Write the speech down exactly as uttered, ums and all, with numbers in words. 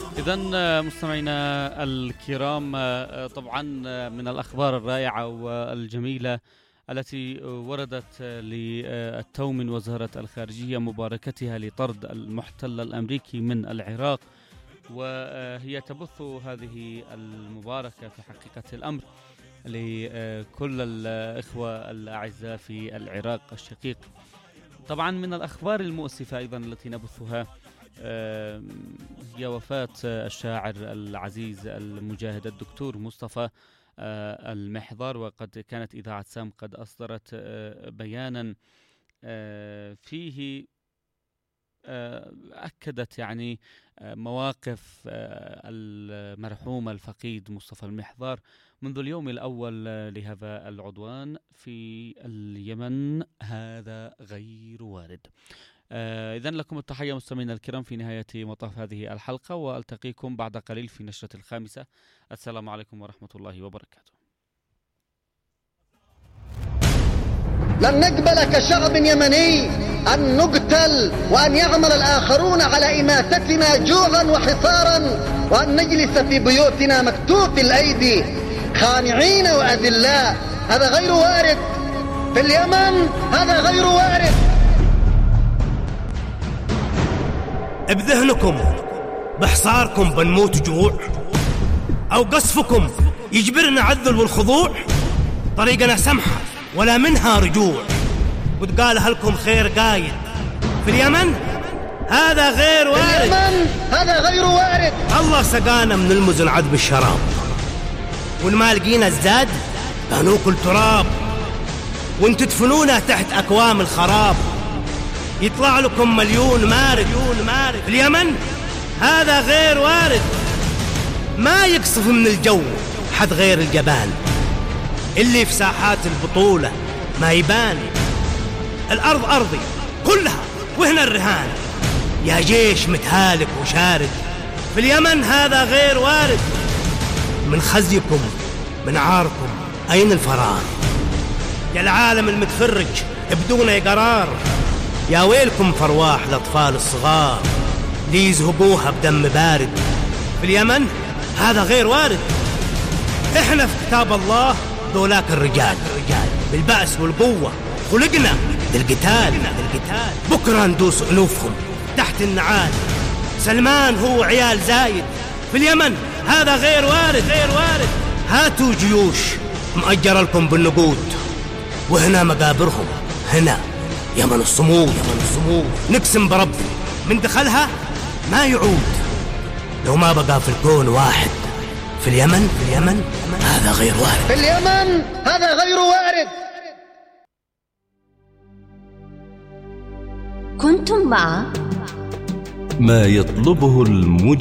إذن مستمعينا الكرام، طبعا من الأخبار الرائعة والجميلة التي وردت للتو من وزارة الخارجية مباركتها لطرد المحتل الأمريكي من العراق، وهي تبث هذه المباركة في حقيقة الأمر لكل الإخوة الأعزاء في العراق الشقيق. طبعا من الأخبار المؤسفة أيضا التي نبثها هي وفاة الشاعر العزيز المجاهد الدكتور مصطفى المحضار، وقد كانت إذاعة سام قد أصدرت بيانا فيه أكدت يعني مواقف المرحوم الفقيد مصطفى المحضار منذ اليوم الأول لهذا العدوان في اليمن. هذا غير وارد. إذن لكم التحية مستمعينا الكرام في نهاية مطاف هذه الحلقة، وألتقيكم بعد قليل في نشرة الخامسة. السلام عليكم ورحمة الله وبركاته. لن نقبل كشعب يمني أن نقتل وأن يعمل الآخرون على إماتتنا جوعا وحصارا، وأن نجلس في بيوتنا مكتوف الأيدي خانعين وأذلاء. هذا غير وارد في اليمن، هذا غير وارد. بذهنكم بحصاركم بنموت جوع، أو قصفكم يجبرنا عذل والخضوع؟ طريقنا سمحة ولا منها رجوع، وتقالها لكم خير قايد في اليمن. هذا غير وارد. في اليمن هذا غير وارد. الله سقانا من المزن عذب الشراب، والما لقينا الزاد بنوكل تراب، وانت تدفنونا تحت أكوام الخراب. يطلع لكم مليون مارد في اليمن. هذا غير وارد. ما يقصف من الجو حد غير الجبان اللي في ساحات البطولة ما يبان. الأرض أرضي كلها وهنا الرهان، يا جيش متهالك وشارد في اليمن. هذا غير وارد. من خزيكم من عاركم أين الفرار؟ يا العالم المتفرج بدون قرار، يا ويلكم فرواح الأطفال الصغار اللي يزهقوها بدم بارد في اليمن. هذا غير وارد. احنا في كتاب الله ذولاك الرجال بالبأس والقوة خلقنا للقتال. بكرة ندوس أنوفهم تحت النعال. سلمان هو عيال زايد في اليمن. هذا غير وارد. غير وارد. هاتوا جيوش مأجر لكم بالنقود، وهنا مقابرهم، هنا يمن الصمود. يمن الصمود نقسم بربي من دخلها ما يعود. لو ما بقى في الكون واحد في اليمن. في اليمن هذا غير وارد. في اليمن هذا غير وارد. كنتم مع ما يطلبه المجتمع.